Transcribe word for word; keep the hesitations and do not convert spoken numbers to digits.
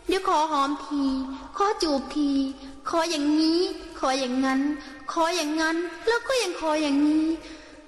เดี๋ยวขอหอมทีขอจูบทีขออย่างนี้ขออย่างนั้นขออย่างนั้นแล้วก็ยังขออย่างนี้